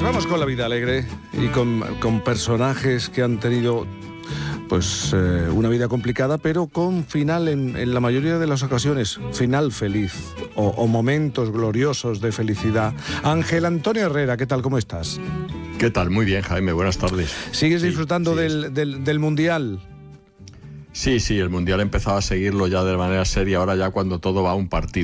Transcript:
Vamos con la vida alegre y con personajes que han tenido pues una vida complicada, pero con final en la mayoría de las ocasiones, final feliz o momentos gloriosos de felicidad. Ángel Antonio Herrera, ¿qué tal? ¿Cómo estás? ¿Qué tal? Muy bien, Jaime, buenas tardes. ¿Sigues disfrutando del Mundial? Sí, el Mundial he empezado a seguirlo ya de manera seria, ahora ya cuando todo va a un partido.